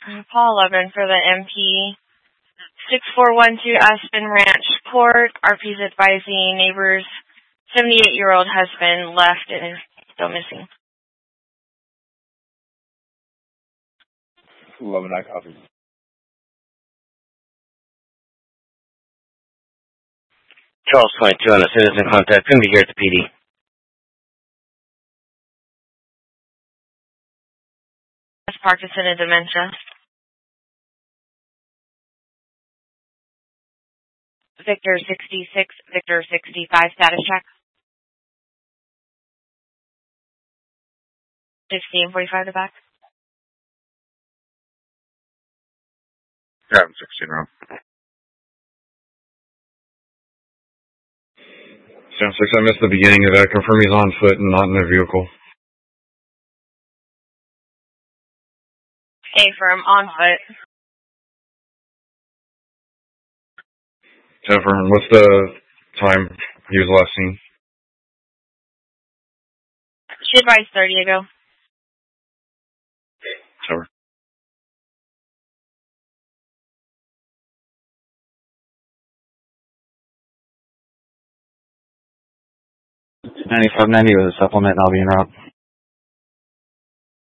Paul 11 for the MP. 6412 Aspen Ranch Court. RP's advising neighbors 78-year-old husband left and is still missing. 11, I copy. Charles 22 on a citizen contact. Going to be here at the PD. Parkinson and dementia. Victor 66, Victor 65, status check. 60 and 45 to back. Yeah, I'm 16 round. 76, I missed the beginning of that. Confirm he's on foot and not in a vehicle. Affirm, on foot. Affirm, what's the time he was last seen? She advised 30 ago. Over. 9590 with a supplement, and I'll be en route.